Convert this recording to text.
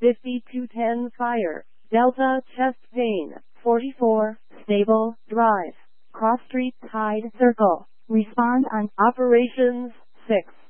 5210 Fire, Delta chest pain, 44, stable, drive, cross street tide circle, respond on operations, 6.